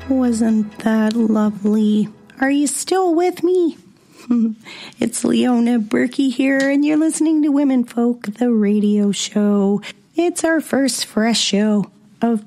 Wasn't that lovely? Are you still with me? It's Leona Berkey here, and you're listening to Women Folk, the radio show. It's our first fresh show of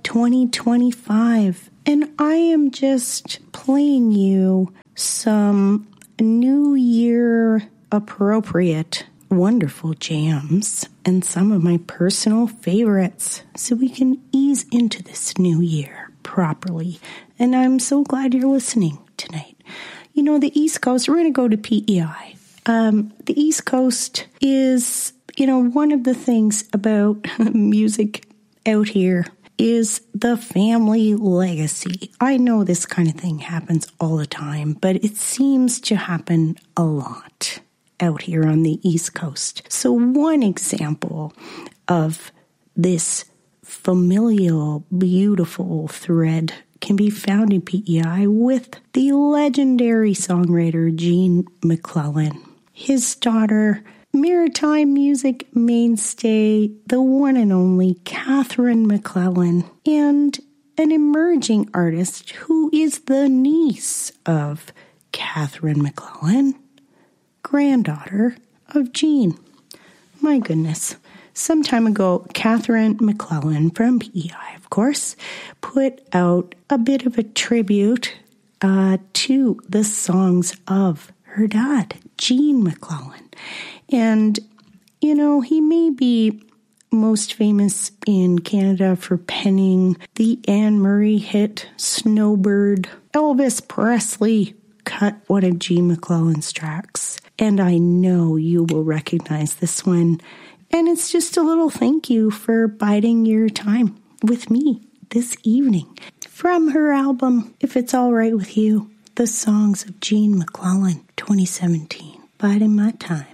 2025, and I am just playing you some New Year appropriate, wonderful jams and some of my personal favorites so we can ease into this new year properly. And I'm so glad you're listening tonight. You know, the East Coast, we're going to go to PEI. The East Coast is, you know, one of the things about music out here is the family legacy. I know this kind of thing happens all the time, but it seems to happen a lot out here on the East Coast. So one example of this familial, beautiful thread can be found in PEI with the legendary songwriter Gene MacLellan. His daughter, maritime music mainstay, the one and only Catherine MacLellan, and an emerging artist who is the niece of Catherine MacLellan, granddaughter of Gene. My goodness. Some time ago, Catherine MacLellan from PEI, of course, put out a bit of a tribute to the songs of her dad, Gene MacLellan. And, you know, he may be most famous in Canada for penning the Anne Murray hit Snowbird. Elvis Presley cut one of Gene MacLellan's tracks, and I know you will recognize this one. And it's just a little thank you for biding your time with me this evening. From her album, If It's All Right With You, The Songs of Gene MacLellan, 2017. Biding my time.